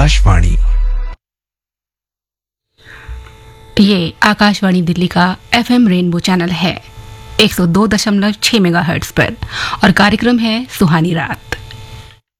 आकाशवाणी। ये आकाशवाणी दिल्ली का FM rainbow channel है 102.6 मेगाहर्ट्ज पर और कार्यक्रम है सुहानी रात।